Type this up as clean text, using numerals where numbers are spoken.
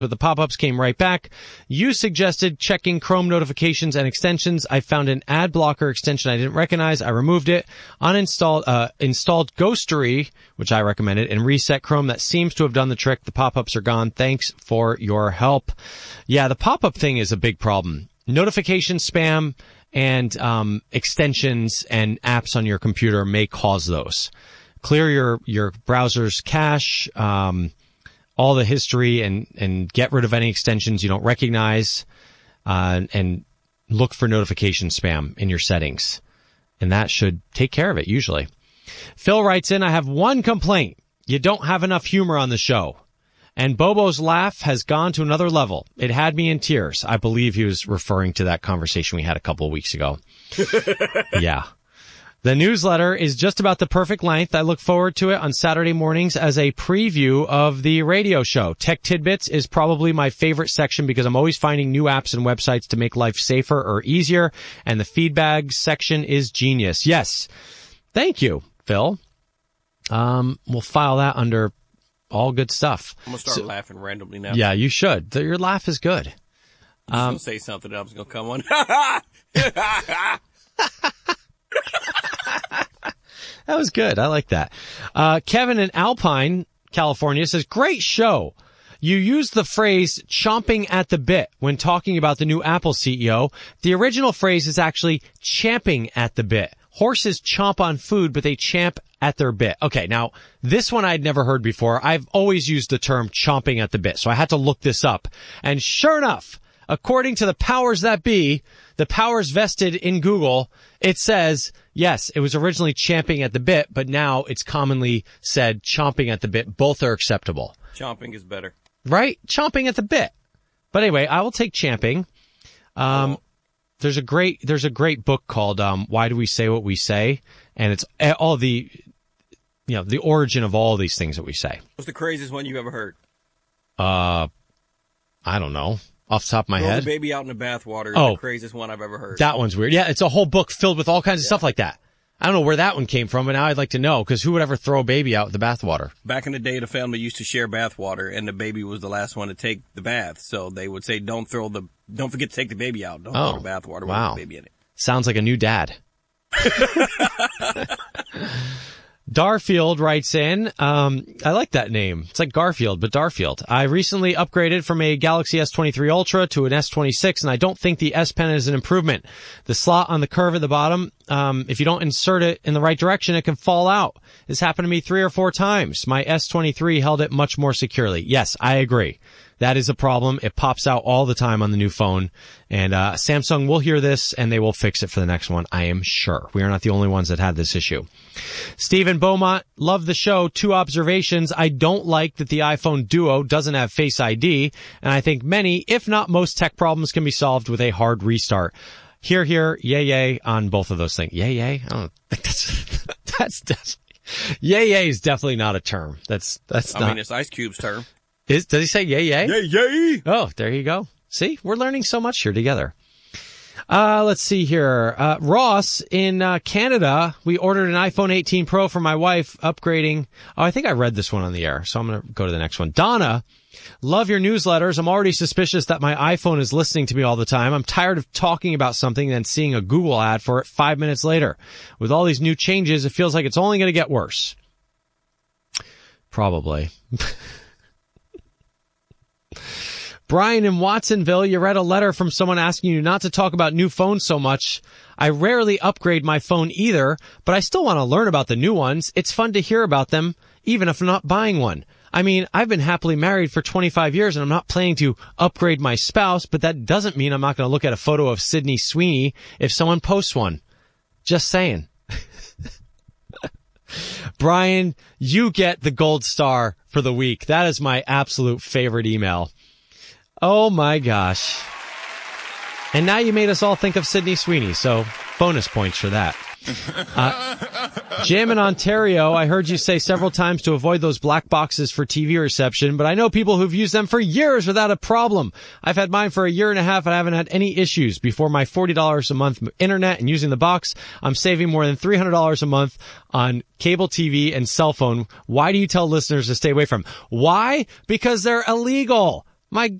but the pop-ups came right back. You suggested checking Chrome notifications and extensions. I found an ad blocker extension I didn't recognize. I removed it, installed Ghostery, which I recommended, and reset Chrome. That seems to have done the trick. The pop-ups are gone. Thanks for your help. Yeah, the pop-up thing is a big problem. Notification spam and extensions and apps on your computer may cause those. Clear your browser's cache, all the history, and get rid of any extensions you don't recognize, and look for notification spam in your settings. And that should take care of it, usually. Phil writes in, I have one complaint. You don't have enough humor on the show. And Bobo's laugh has gone to another level. It had me in tears. I believe he was referring to that conversation we had a couple of weeks ago. Yeah. The newsletter is just about the perfect length. I look forward to it on Saturday mornings as a preview of the radio show. Tech Tidbits is probably my favorite section because I'm always finding new apps and websites to make life safer or easier. And the feedback section is genius. Yes. Thank you, Phil. We'll file that under all good stuff. I'm going to start laughing randomly now. Yeah, you should. Your laugh is good. I'm going to say something else. Going to come on. That was good. I like that. Kevin in Alpine, California says, great show. You used the phrase chomping at the bit when talking about the new Apple CEO. The original phrase is actually champing at the bit. Horses chomp on food, but they champ at their bit. Okay, now, this one I'd never heard before. I've always used the term chomping at the bit, so I had to look this up. And sure enough, according to the powers that be, the powers vested in Google, it says, yes, it was originally champing at the bit, but now it's commonly said chomping at the bit. Both are acceptable. Chomping is better. Right? Chomping at the bit. But anyway, I will take champing. There's a great book called Why Do We Say What We Say? And it's all the origin of all these things that we say. What's the craziest one you've ever heard? I don't know. Off the top of my head. The baby out in the bathwater is the craziest one I've ever heard. That one's weird. Yeah, it's a whole book filled with all kinds of stuff like that. I don't know where that one came from, but now I'd like to know, because who would ever throw a baby out with the bathwater? Back in the day, the family used to share bathwater, and the baby was the last one to take the bath. So they would say, don't forget to take the baby out. Don't throw the bathwater with the baby in it. Sounds like a new dad. Darfield writes in, I like that name. It's like Garfield, but Darfield. I recently upgraded from a Galaxy S23 Ultra to an S26, and I don't think the S Pen is an improvement. The slot on the curve at the bottom, if you don't insert it in the right direction, it can fall out. This happened to me 3 or 4 times. My S23 held it much more securely. Yes, I agree. That is a problem. It pops out all the time on the new phone. And Samsung will hear this, and they will fix it for the next one, I am sure. We are not the only ones that had this issue. Stephen Beaumont, love the show. 2 observations. I don't like that the iPhone Duo doesn't have Face ID, and I think many, if not most, tech problems can be solved with a hard restart. Hear, yay, yay on both of those things. Yay, yay? I don't think that's definitely, yay, yay is definitely not a term. That's not. I mean, it's Ice Cube's term. Does he say yay, yay? Yay, yay! Oh, there you go. See, we're learning so much here together. Let's see here. Ross in Canada, we ordered an iPhone 18 Pro for my wife, upgrading. Oh, I think I read this one on the air, so I'm going to go to the next one. Donna, love your newsletters. I'm already suspicious that my iPhone is listening to me all the time. I'm tired of talking about something and seeing a Google ad for it 5 minutes later. With all these new changes, it feels like it's only going to get worse. Probably. Brian in Watsonville, you read a letter from someone asking you not to talk about new phones so much. I rarely upgrade my phone either, but I still want to learn about the new ones. It's fun to hear about them, even if I'm not buying one. I mean, I've been happily married for 25 years and I'm not planning to upgrade my spouse, but that doesn't mean I'm not going to look at a photo of Sydney Sweeney if someone posts one. Just saying. Brian, you get the gold star for the week. That is my absolute favorite email. Oh my gosh. And now you made us all think of Sydney Sweeney, so bonus points for that. Jim in Ontario, I heard you say several times to avoid those black boxes for TV reception, but I know people who've used them for years without a problem. I've had mine for a year and a half and I haven't had any issues. Before my $40 a month internet and using the box, I'm saving more than $300 a month on cable TV and cell phone. Why do you tell listeners to stay away from them? Why? Because they're illegal. My